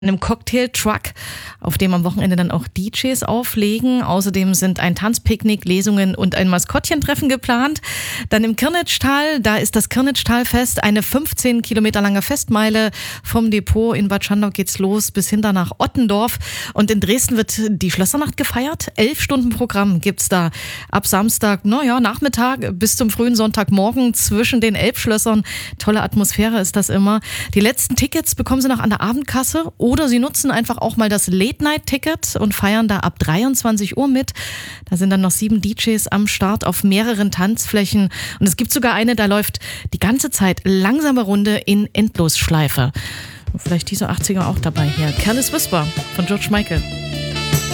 einem Cocktail-Truck, auf dem am Wochenende dann auch DJs auflegen. Außerdem sind ein Tanzpicknick, Lesungen und ein Maskottchentreffen geplant. Dann im Kirnitschtal, da ist das Kirnitschtalfest, eine 15 Kilometer lange Festmeile. Vom Depot in Bad Schandau geht's los bis hinter nach Ottendorf. Und in Dresden wird die Schlössernacht gefeiert. 11 Stunden Programm gibt's da ab Samstag, Nachmittag bis zum frühen Sonntagmorgen zwischen den Elbschlössern. Tolle Atmosphäre ist das immer. Die letzten Tickets bekommen Sie noch an der Abendkasse. Oder Sie nutzen einfach auch mal das Late-Night-Ticket und feiern da ab 23 Uhr mit. Da sind dann noch 7 DJs am Start auf mehreren Tanzflächen. Und es gibt sogar eine, da läuft die ganze Zeit langsame Runde in Endlosschleife. Vielleicht diese 80er auch dabei hier. Careless Whisper von George Michael.